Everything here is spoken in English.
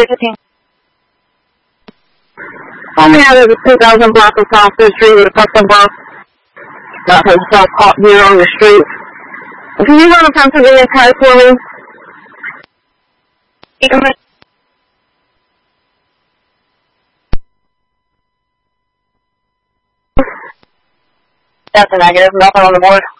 15. Only out of the 2000 block of South 5th Street with a custom box. Got himself caught here on the street. Can you run a Pennsylvania tag for me? That's a negative. Nothing on the board.